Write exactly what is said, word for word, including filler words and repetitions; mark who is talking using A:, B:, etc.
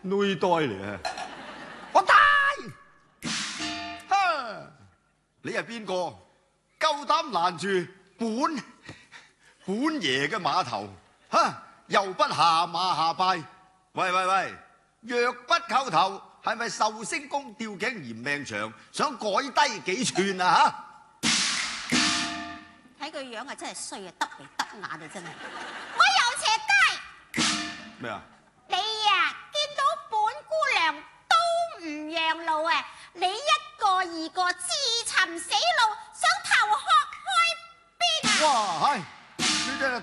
A: 女呆嚟啊！
B: 我大，哈！你係邊個？夠膽攔住本本爺嘅碼頭？哈！又不下馬下拜？喂喂喂！若不叩頭，係咪壽星公吊頸嫌命長，想改低幾寸啊？嚇！
C: 睇佢樣啊，真係衰啊，得嚟得眼啊，真係。我游斜街。
B: 咩啊？